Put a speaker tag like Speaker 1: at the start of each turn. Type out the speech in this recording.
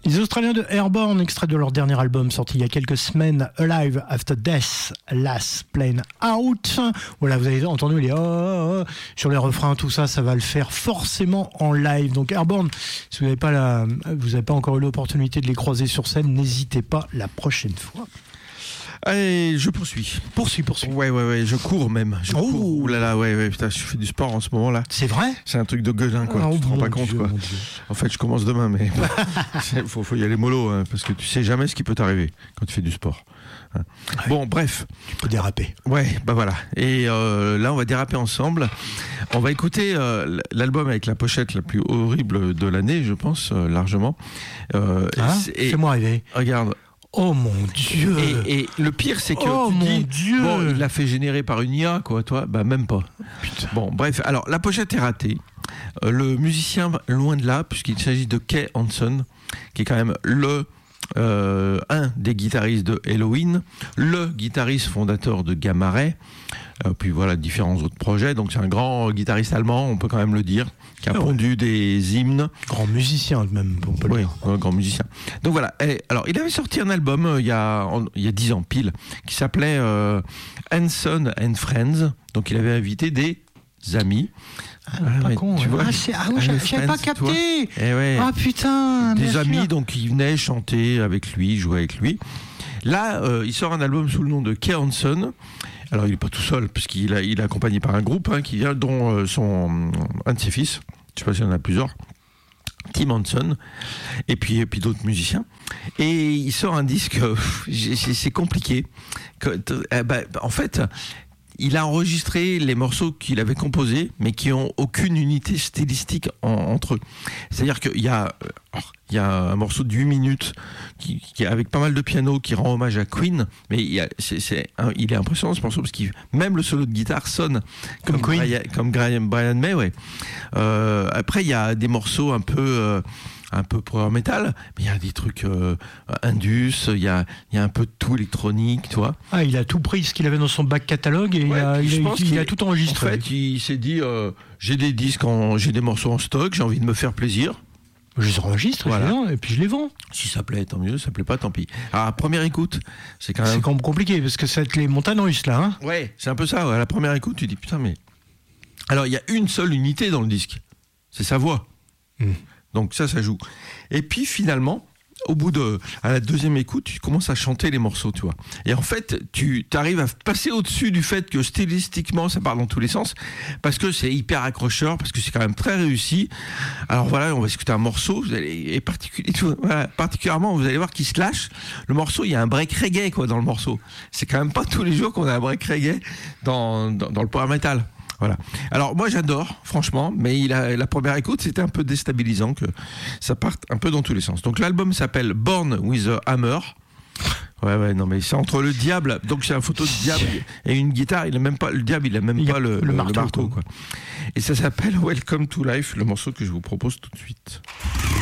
Speaker 1: Les Australiens de Airborne, extrait de leur dernier album sorti il y a quelques semaines, Alive After Death, Last Plane Out. Voilà, vous avez entendu les sur les refrains, tout ça, ça va le faire forcément en live. Donc Airborne, si vous n'avez pas encore eu l'opportunité de les croiser sur scène, n'hésitez pas la prochaine fois.
Speaker 2: Allez, je poursuis.
Speaker 1: Poursuis.
Speaker 2: Ouais, je cours même. Cours. Ouh là là, ouais, putain, je fais du sport en ce moment là.
Speaker 1: C'est vrai ?
Speaker 2: C'est un truc de gueulin, quoi. Tu te rends pas compte, quoi. En fait, je commence demain, mais faut y aller mollo, hein, parce que tu sais jamais ce qui peut t'arriver quand tu fais du sport. Hein. Ouais. Bon, bref.
Speaker 1: Tu peux déraper.
Speaker 2: Ouais, bah voilà. Et là, on va déraper ensemble. On va écouter l'album avec la pochette la plus horrible de l'année, je pense, largement.
Speaker 1: Fais-moi rêver.
Speaker 2: Regarde.
Speaker 1: Oh mon Dieu!
Speaker 2: Et le pire, c'est que bon, il l'a fait générer par une IA, quoi, toi? Bah, même pas.
Speaker 1: Putain.
Speaker 2: Bon, bref, alors, la pochette est ratée. Le musicien, loin de là, puisqu'il s'agit de Kay Hanson, qui est quand même un des guitaristes de Helloween, le guitariste fondateur de Gamma Ray, puis voilà, différents autres projets. Donc, c'est un grand guitariste allemand, on peut quand même le dire, qui a pondu des hymnes.
Speaker 1: Grand musicien, même, on peut le dire.
Speaker 2: Oui, grand musicien. Donc voilà, alors il avait sorti un album il y a 10 ans pile, qui s'appelait Hanson and Friends. Donc il avait invité des amis.
Speaker 1: Pas con, tu vois. J'avais pas capté. Ah putain.
Speaker 2: Des amis, sûr. Donc ils venaient chanter avec lui, jouer avec lui. Là, il sort un album sous le nom de Kay Hanson. Alors il n'est pas tout seul, puisqu'il est accompagné par un groupe qui vient, dont un de ses fils. Je ne sais pas s'il y en a plusieurs. Tim Hanson, et puis d'autres musiciens. Et il sort un disque, c'est compliqué. En fait, il a enregistré les morceaux qu'il avait composés, mais qui n'ont aucune unité stylistique entre eux. C'est-à-dire qu'il y a un morceau de 8 minutes qui avec pas mal de piano qui rend hommage à Queen, mais il est impressionnant ce morceau parce que même le solo de guitare sonne comme Brian May. Ouais. Après, il y a des morceaux un peu power metal, mais il y a des trucs indus, il y a un peu de tout électronique, tu vois.
Speaker 1: Ah, il a tout pris ce qu'il avait dans son back catalogue et il a tout enregistré.
Speaker 2: En fait, il s'est dit j'ai des disques, j'ai des morceaux en stock, j'ai envie de me faire plaisir.
Speaker 1: Je les enregistre, voilà. Et puis je les vends.
Speaker 2: Si ça plaît, tant mieux. Ça plaît pas, tant pis. Alors, à première écoute, c'est quand même
Speaker 1: compliqué parce que ça va être les montagnes russes là. Hein,
Speaker 2: ouais, c'est un peu ça. Ouais. À la première écoute, tu dis putain, mais alors il y a une seule unité dans le disque, c'est sa voix. Donc ça joue. Et puis finalement, à la deuxième écoute, tu commences à chanter les morceaux, tu vois. Et en fait, tu arrives à passer au-dessus du fait que stylistiquement, ça part dans tous les sens, parce que c'est hyper accrocheur, parce que c'est quand même très réussi. Alors voilà, on va écouter un morceau, particulièrement, vous allez voir qu'il se lâche. Le morceau, il y a un break reggae, quoi, dans le morceau. C'est quand même pas tous les jours qu'on a un break reggae dans le power metal. Voilà. Alors moi j'adore, franchement, mais la première écoute c'était un peu déstabilisant que ça parte un peu dans tous les sens. Donc l'album s'appelle Born with a Hammer. Ouais, non mais c'est entre le diable, donc c'est une photo de diable et une guitare. Le diable, il a même pas le marteau, quoi. Et ça s'appelle Welcome to Life, le morceau que je vous propose tout de suite.